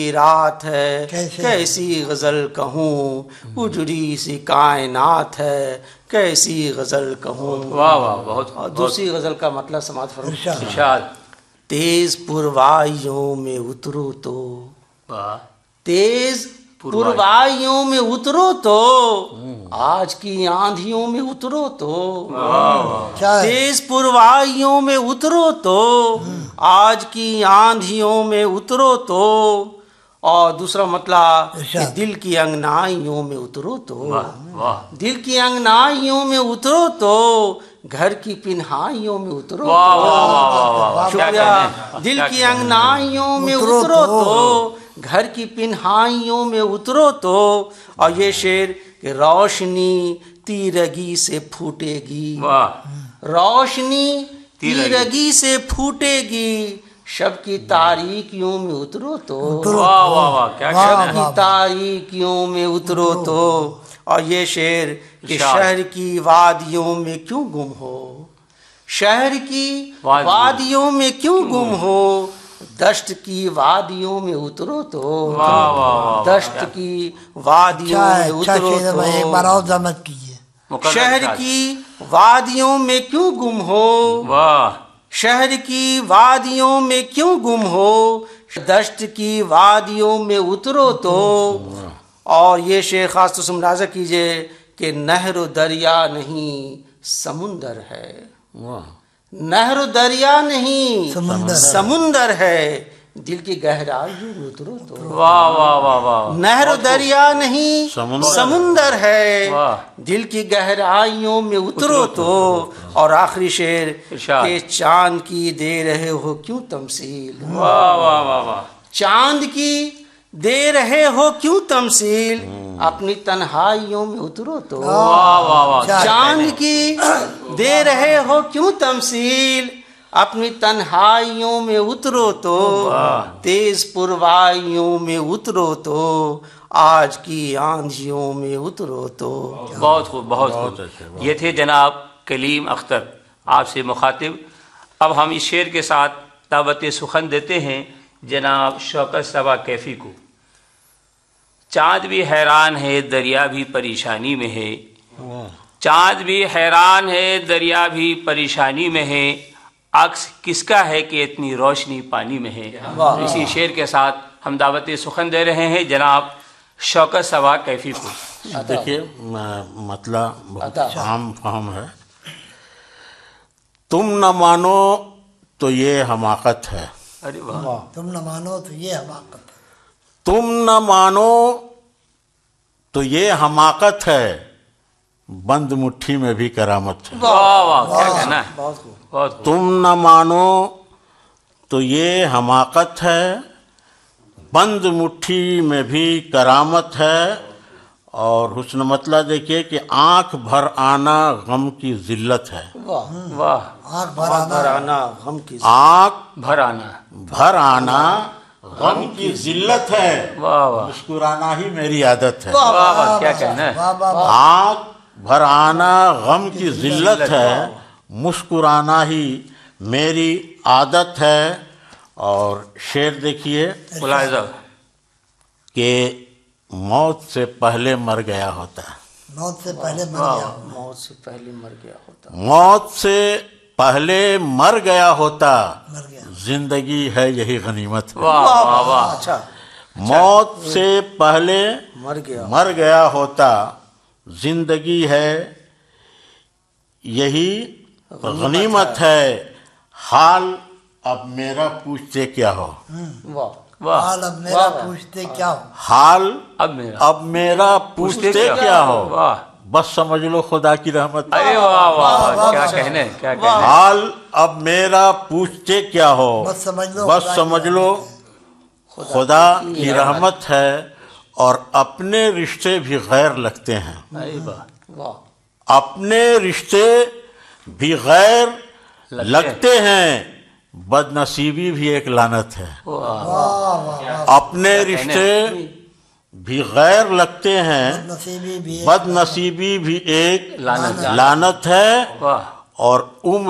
رات ہے کیسی غزل کہوں، اجڑی سی کائنات ہے کیسی غزل کہوں۔ واہ واہ، بہت۔ اور دوسری غزل کا مطلب سماعت فرمائیں۔ ارشاد۔ تیز پروائیوں میں اترو تو، تیز پروائیوں میں اترو تو، آج کی آندھیوں میں اترو تو، تیز پروائیوں میں اترو تو، آج کی آندھیوں میں اترو تو، اور دوسرا مطلب کہ دل کی انگنائیوں میں اترو تو، دل کی انگنائیوں میں اترو تو، گھر کی پنہائیوں میں اترو تو، شکریہ، دل کی انگنائیوں میں اترو تو، گھر کی پنہائیوں میں اترو تو، اور یہ شعر کہ روشنی تیرگی سے پھوٹے گی، روشنی تیرگی سے پھوٹے گی، شب کی تاریکیوں میں اترو تو، شب کی تاریکیوں میں اترو تو، اور یہ شعر کہ شہر کی وادیوں میں کیوں گم ہو، شہر کی وادیوں میں کیوں گم ہو، دشت کی وادیوں میں اترو تو، دشت کی وادیوں میں اترو تو، ایک بار اور ضمت کیجیے۔ شہر کی وادیوں میں کیوں گم ہو، شہر کی وادیوں میں کیوں گم ہو، دشت کی وادیوں میں اترو تو، اور یہ شعر خاص طور سے ملاحظہ کیجئے کہ نہر و دریا نہیں سمندر ہے، نہر و دریا نہیں سمندر ہے، دل کی گہرائیوں میں اترو تو، نہر و دریا نہیں سمندر ہے، دل کی گہرائیوں میں اترو تو، اور آخری شعر کہ چاند کی دے رہے ہو کیوں تمثیل، چاند کی دے رہے ہو کیوں تمثیل، اپنی تنہائیوں میں اترو تو، چاند کی دے رہے ہو کیوں تمثیل، اپنی تنہائیوں میں اترو تو، تیز پروائیوں میں اترو تو، آج کی آندھیوں میں اترو تو۔ بہت خوب، بہت خوب۔ یہ تھے جناب کلیم اختر آپ سے مخاطب۔ اب ہم اس شعر کے ساتھ دعوت سخن دیتے ہیں جناب شوکت صبا کیفی کو۔ چاند بھی حیران ہے دریا بھی پریشانی میں ہے، چاند بھی حیران ہے دریا بھی پریشانی میں ہے، عکس کس کا ہے کہ اتنی روشنی پانی میں ہے۔ اسی شعر کے ساتھ ہم دعوت سخن دے رہے ہیں جناب شوکت صبا کیفی کو۔ دیکھیے مطلب بہت عام فہم ہے۔ تم نہ مانو تو یہ حماقت ہے، تم نہ مانو تو یہ حماقت ہے، تم نہ مانو تو یہ حماقت ہے، بند مٹھی میں بھی کرامت ہے۔ واہ واہ، کیا کہنا ہے، بہت خوب۔ تم نہ مانو تو یہ حماقت ہے، بند مٹھی میں بھی کرامت ہے، اور حسن مطلب دیکھیے کہ آنکھ بھر آنا غم کی ذلت ہے، واہ، آنکھ بھر آنا غم کی، آنکھ بھر آنا، بھر آنا غم کی ذلت ہے، واہ واہ، مسکرانا ہی میری عادت ہے، واہ واہ، کیا کہنا ہے، آنکھ بھر آنا غم کی ذلت ہے، مسکرانا ہی میری عادت ہے۔ اور شعر دیکھیے ملاحظہ کہ موت سے پہلے مر گیا ہوتا، موت سے پہلے مر گیا، موت سے پہلے مر گیا ہوتا، موت سے پہلے مر گیا ہوتا، مر گیا، زندگی ہے یہی غنیمت ہے، واہ واہ واہ، اچھا، موت سے پہلے مر گیا ہوتا، زندگی ہے یہی غنیمت ہے، حال اب میرا پوچھتے کیا ہو، واہ، حال اب میرا پوچھتے کیا ہو، حال اب میرا پوچھتے کیا ہو، واہ، بس سمجھ لو خدا کی رحمت، ارے واہ واہ، کیا کہنے، کیا کہنے، حال اب میرا پوچھتے کیا ہو، بس سمجھ لو خدا کی رحمت ہے، اور اپنے رشتے بھی غیر لگتے ہیں، اپنے رشتے بھی غیر لگتے ہیں، بد نصیبی بھی ایک لعنت ہے، اپنے رشتے بھی غیر لگتے ہیں، بد نصیبی بھی ایک لعنت ہے، اور